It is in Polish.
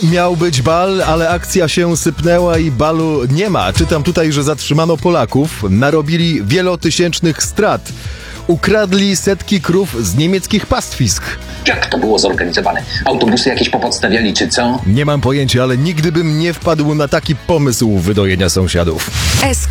Miał być bal, ale akcja się sypnęła i balu nie ma. Czytam tutaj, że zatrzymano Polaków, narobili wielotysięcznych strat. Ukradli setki krów z niemieckich pastwisk. Jak to było zorganizowane? Autobusy jakieś popodstawiali, czy co? Nie mam pojęcia, ale nigdy bym nie wpadł na taki pomysł wydojenia sąsiadów. SK